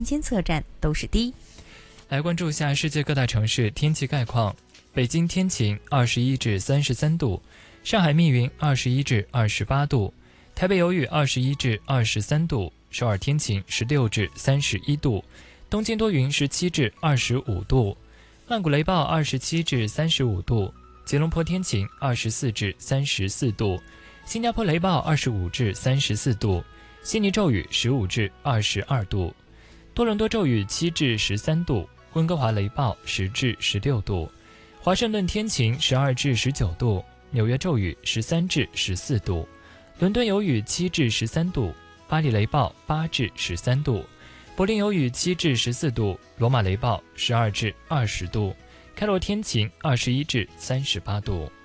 监测站都是低。 来关注一下世界各大城市天气概况。北京天晴，21至33度；上海密云，21至28度；台北有雨，21至23度；首尔天晴，16至31度；东京多云，17至25度；曼谷雷暴27至35度；吉隆坡天晴，24至34度；新加坡雷暴25至34度；悉尼骤雨15至22度；多伦多骤雨7至13度；温哥华雷暴10至16度；华盛顿天晴12至19度；纽约骤雨13至14度；伦敦有雨7至13度；巴黎雷暴8至13度；柏林有雨7至14度；罗马雷暴12至20度；开罗天晴21至38度。